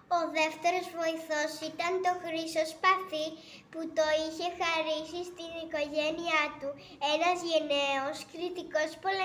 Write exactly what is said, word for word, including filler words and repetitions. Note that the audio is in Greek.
Ο δεύτερος βοηθός ήταν το χρυσό σπαθί που το είχε χαρίσει στην οικογένειά του ένας γενναίος κριτικός πολεμιστής.